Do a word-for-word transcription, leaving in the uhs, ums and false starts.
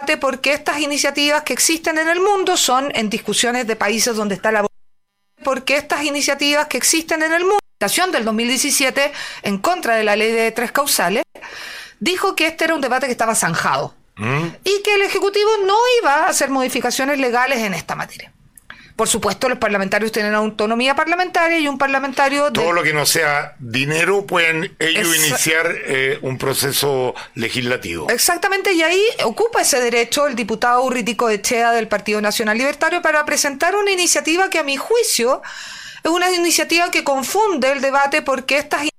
porque estas iniciativas que existen en el mundo son en discusiones de países donde está la porque estas iniciativas que existen en el mundo, la votación del dos mil diecisiete en contra de la ley de tres causales, dijo que este era un debate que estaba zanjado ¿Mm? y que el Ejecutivo no iba a hacer modificaciones legales en esta materia. Por supuesto, los parlamentarios tienen autonomía parlamentaria y un parlamentario... De... Todo lo que no sea dinero pueden ellos Exa... iniciar eh, un proceso legislativo. Exactamente, y ahí ocupa ese derecho el diputado Urritico Echea del Partido Nacional Libertario para presentar una iniciativa que a mi juicio es una iniciativa que confunde el debate porque estas